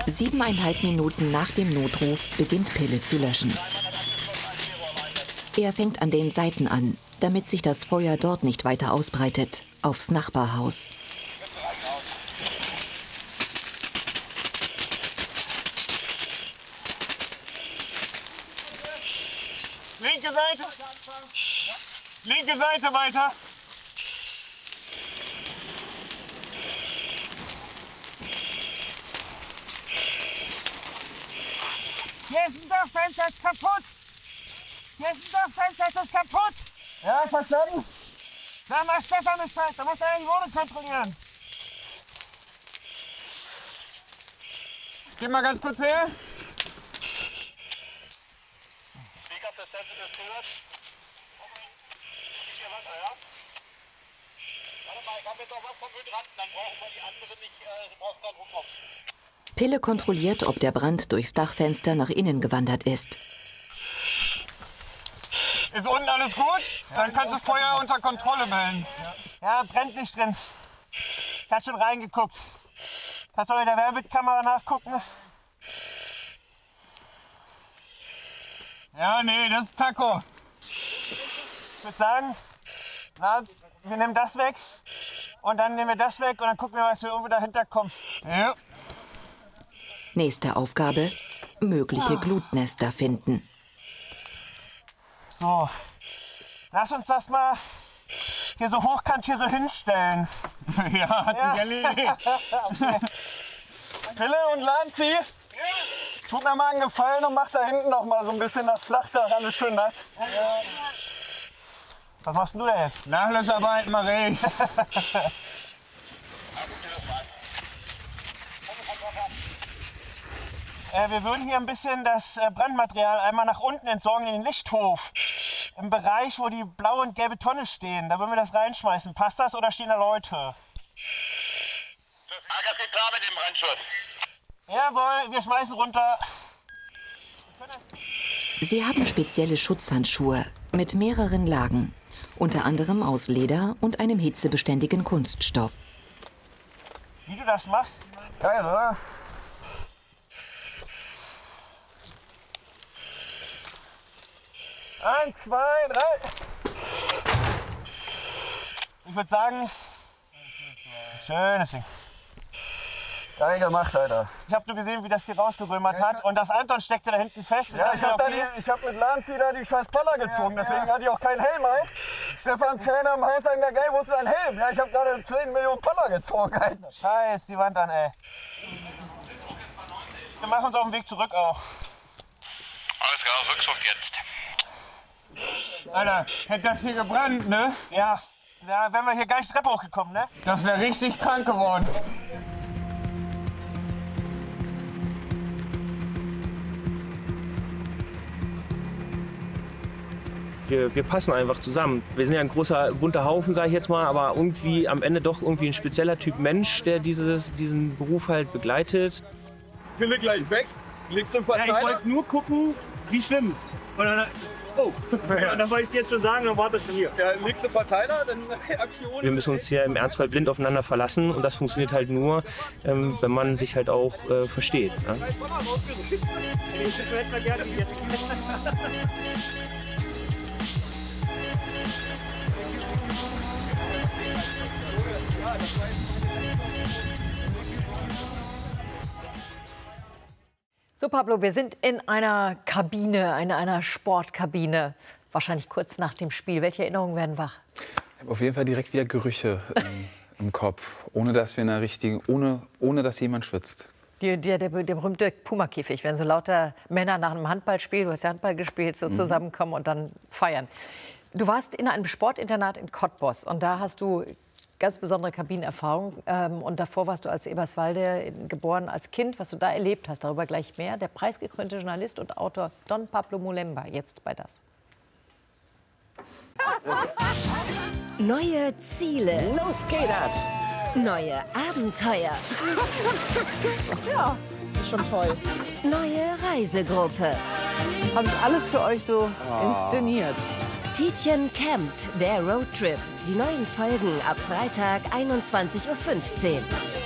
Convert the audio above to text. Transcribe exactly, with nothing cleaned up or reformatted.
Siebeneinhalb Minuten nach dem Notruf beginnt Pille zu löschen. Er fängt an den Seiten an, damit sich das Feuer dort nicht weiter ausbreitet, aufs Nachbarhaus. Linke Seite. Linke Seite weiter. Hier ist ein Dachfenster, ist kaputt. Hier ist ein Dachfenster, ist das kaputt. Ja, verstanden. Sag mal, Stefan ist falsch, da muss er die Wohnung kontrollieren. Geh mal ganz kurz her. Pille kontrolliert, ob der Brand durchs Dachfenster nach innen gewandert ist. Ist unten alles gut? Dann kannst du Feuer unter Kontrolle melden. Ja, brennt nicht drin. Ich hab schon reingeguckt. Kannst du mit der Wärmebildkamera nachgucken? Ja, nee, das ist Taco. Ich würde sagen, na, wir nehmen das weg und dann nehmen wir das weg und dann gucken wir, was wir irgendwo dahinter kommen. Ja. Nächste Aufgabe, mögliche Glutnester finden. So, lass uns das mal hier so hochkant hier so hinstellen. Ja, hat ja. Sich erledigt. Okay. Pille und Lanzi, ja. Tut mir mal einen Gefallen und mach da hinten noch mal so ein bisschen das Flach, da alles schön nass. Ja. Was machst du da jetzt? Nachlassarbeit, Marie. äh, wir würden hier ein bisschen das Brandmaterial einmal nach unten entsorgen in den Lichthof. Im Bereich, wo die blaue und gelbe Tonne stehen. Da würden wir das reinschmeißen. Passt das oder stehen da Leute? Das geht klar mit dem Brandschutz. Jawohl, wir schmeißen runter. Sie haben spezielle Schutzhandschuhe mit mehreren Lagen. Unter anderem aus Leder und einem hitzebeständigen Kunststoff. Wie du das machst? Geil, oder? Eins, zwei, drei. Ich würde sagen, schönes Ding. Geil gemacht, Alter. Ich habe nur gesehen, wie das hier rausgerömert ja, hat und das Anton steckte da hinten fest. Ja, ich habe okay. hab mit Lanzi da die scheiß Poller gezogen, ja, deswegen ja. hatte ich auch keinen Helm auf. Stefan Zähne am Hauseingang, geil, wo ist dein Helm? Ja, ich habe gerade zehn Millionen Poller gezogen, Alter. Scheiß die Wand an, ey. Wir machen uns auf den Weg zurück auch. Alles klar, Rückzug jetzt. Alter, hätte das hier gebrannt, ne? Ja, da wären wir hier gar nicht Treppe hochgekommen, ne? Das wäre richtig krank geworden. Wir, wir passen einfach zusammen. Wir sind ja ein großer, bunter Haufen, sage ich jetzt mal, aber irgendwie am Ende doch irgendwie ein spezieller Typ Mensch, der dieses, diesen Beruf halt begleitet. Pille gleich weg, legst du im Verteiler. Ja, ich wollte nur gucken, wie schlimm. Und dann, oh, ja. Und dann wollte ich dir jetzt schon sagen, dann warte ich schon hier. Ja, legst du Verteiler, dann Aktion. Wir müssen uns hier im Ernstfall blind aufeinander verlassen und das funktioniert halt nur, ähm, wenn man sich halt auch äh, versteht. Ne? So, Pablo, wir sind in einer Kabine, in einer Sportkabine, wahrscheinlich kurz nach dem Spiel. Welche Erinnerungen werden wach? Ich habe auf jeden Fall direkt wieder Gerüche im, im Kopf, ohne dass wir in einer richtigen, ohne, ohne dass jemand schwitzt. Die, der, der, der berühmte Puma-Käfig, wenn so lauter Männer nach einem Handballspiel, du hast ja Handball gespielt, so mhm. zusammenkommen und dann feiern. Du warst in einem Sportinternat in Cottbus und da hast du ganz besondere Kabinenerfahrung. Ähm, und davor warst du als Eberswalde geboren, als Kind. Was du da erlebt hast, darüber gleich mehr. Der preisgekrönte Journalist und Autor Don Pablo Mulemba, jetzt bei das. Neue Ziele. Los geht das. Neue Abenteuer. Ja, ist schon toll. Neue Reisegruppe. Habe ich alles für euch so oh. inszeniert. Tietjen campt, der Roadtrip. Die neuen Folgen ab Freitag einundzwanzig Uhr fünfzehn.